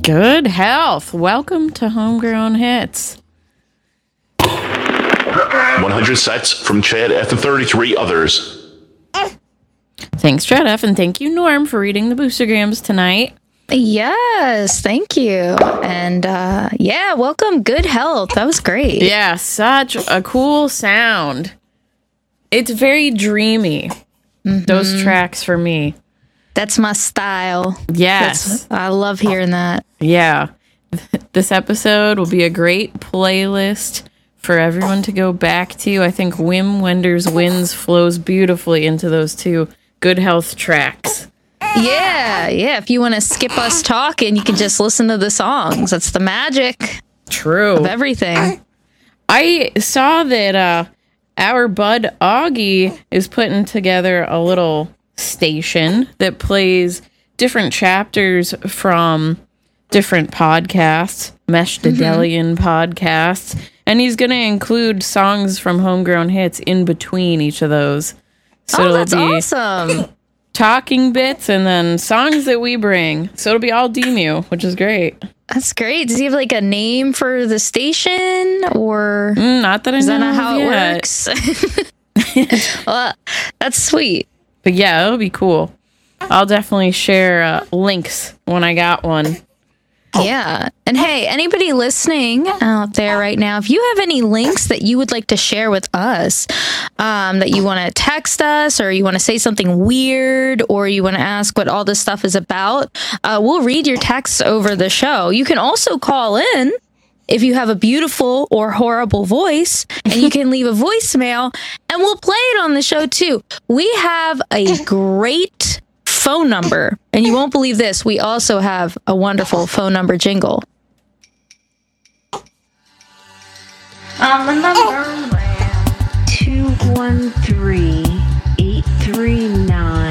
Good health. Welcome to Homegrown Hits. 100 sets from Chad F and 33 others. Thanks, Chad F, and thank you, Norm, for reading the boostergrams tonight. Yes, thank you. And welcome. Good health. That was great. Yeah, such a cool sound. It's very dreamy. Those tracks for me. That's my style. Yes. I love hearing that. Yeah. This episode will be a great playlist for everyone to go back to. I think Wim Wenders Winds flows beautifully into those two Good Health tracks. Yeah. If you want to skip us talking, you can just listen to the songs. That's the magic of everything. I saw that our bud Augie is putting together a little station that plays different chapters from different podcasts, Meshdadelian podcasts, and he's going to include songs from Homegrown Hits in between each of those. So that's awesome. Talking bits and then songs that we bring. So it'll be all DMU, which is great. That's great. Does he have like a name for the station or not that I know. Is that not how yet. it works? Well, that's sweet. But yeah, it'll be cool. I'll definitely share links when I got one. Yeah. And hey, anybody listening out there right now, if you have any links that you would like to share with us, that you want to text us or you want to say something weird or you want to ask what all this stuff is about, we'll read your texts over the show. You can also call in if you have a beautiful or horrible voice, and you can leave a voicemail and we'll play it on the show too. We have a great phone number, and you won't believe this. We also have a wonderful phone number jingle. The number 213-839